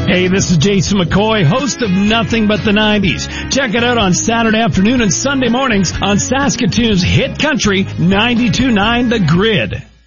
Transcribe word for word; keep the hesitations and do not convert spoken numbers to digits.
Hey, this is Jason McCoy, host of Nothing But the nineties. Check it out on Saturday afternoon and Sunday mornings on Saskatoon's hit country ninety-two point nine The Grid.